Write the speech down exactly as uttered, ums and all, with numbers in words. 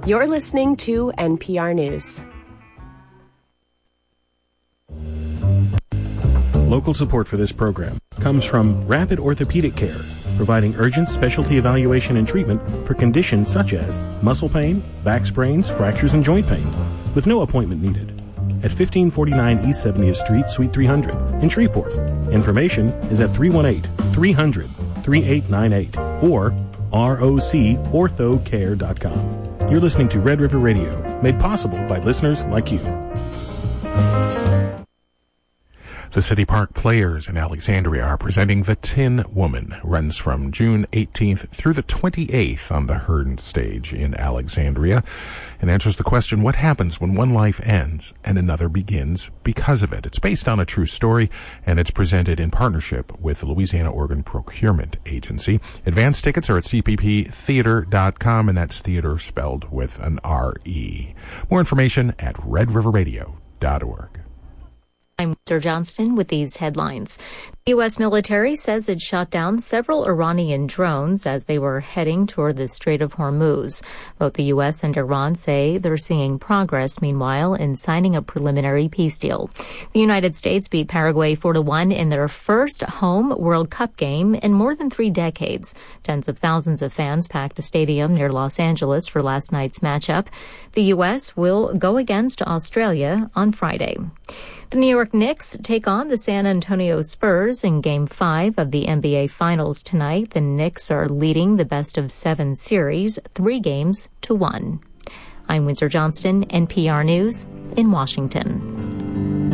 You're listening to N P R News. Local support for this program comes from Rapid Orthopedic Care, providing urgent specialty evaluation and treatment for conditions such as muscle pain, back sprains, fractures, and joint pain, with no appointment needed. At fifteen forty-nine East seventieth Street, Suite three hundred in Shreveport. Information is at three one eight, three hundred, three eight nine eight or R O C ortho care dot com. You're listening to Red River Radio, made possible by listeners like you. The City Park Players in Alexandria are presenting The Tin Woman. Runs from June eighteenth through the twenty-eighth on the Hearn stage in Alexandria, and answers the question, what happens when one life ends and another begins because of it? It's based on a true story, and it's presented in partnership with the Louisiana Organ Procurement Agency. Advance tickets are at c p p theater dot com, and that's theater spelled with an R E. More information at red river radio dot org. I'm Sir Johnston with these headlines. The U S military says it shot down several Iranian drones as they were heading toward the Strait of Hormuz. Both the U S and Iran say they're seeing progress, meanwhile, in signing a preliminary peace deal. The United States beat Paraguay four to one in their first home World Cup game in more than three decades. Tens of thousands of fans packed a stadium near Los Angeles for last night's matchup. The U S will go against Australia on Friday. The New York Knicks take on the San Antonio Spurs in Game five of the N B A Finals tonight. The Knicks are leading the best-of-seven series, three games to one. I'm Windsor Johnston, N P R News in Washington.